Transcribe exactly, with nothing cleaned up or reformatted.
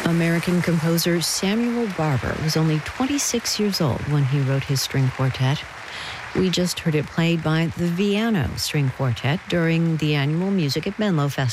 American composer Samuel Barber was only twenty-six years old when he wrote his string quartet. We just heard it played by the Viano String Quartet during the annual Music at Menlo Festival.